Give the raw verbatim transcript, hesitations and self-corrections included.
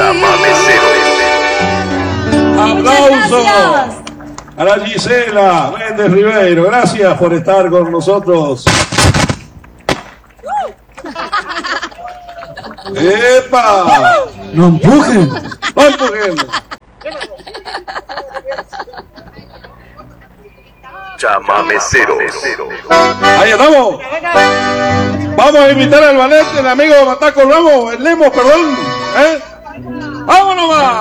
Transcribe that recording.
Chamameceros. Aplausos a la Gisela Méndez Ribeiro. Gracias por estar con nosotros. ¡Epa! ¡No empujen! ¡No empujen! Chamameceros. Ahí estamos. Vamos a invitar al ballet del amigo Bataco Ramos, el Lemos, perdón. ¿Eh? ¡Vámonos más!